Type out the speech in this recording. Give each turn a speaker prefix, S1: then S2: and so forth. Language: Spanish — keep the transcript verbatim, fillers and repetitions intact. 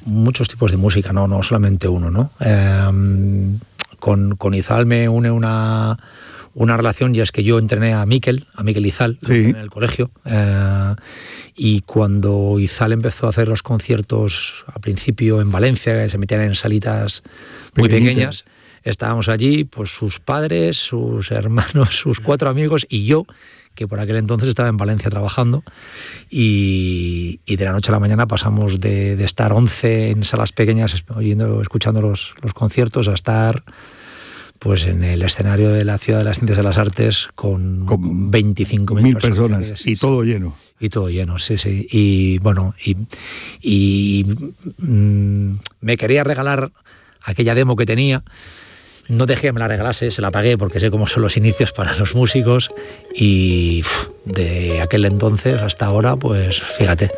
S1: muchos tipos de música, no, no solamente uno, ¿no? Eh, con, con Izal me une una, una relación, y es que yo entrené a Miquel, a Miquel Izal,
S2: sí.
S1: en el colegio, eh, y cuando Izal empezó a hacer los conciertos al principio en Valencia, que se metían en salitas muy
S2: Pequeñitas.
S1: pequeñas, estábamos allí, pues sus padres, sus hermanos, sus cuatro amigos y yo, que por aquel entonces estaba en Valencia trabajando, y, y de la noche a la mañana pasamos de, de estar once en salas pequeñas oyendo, escuchando los, los conciertos, a estar pues en el escenario de la Ciudad de las Ciencias de las Artes con, con veinticinco mil
S2: personas,
S1: personas.
S2: Y todo lleno.
S1: Y todo lleno, sí, sí. Y bueno, y, y mmm, me quería regalar aquella demo que tenía. No dejé que me la regalase, se la pagué porque sé cómo son los inicios para los músicos, y uf, de aquel entonces hasta ahora, pues fíjate.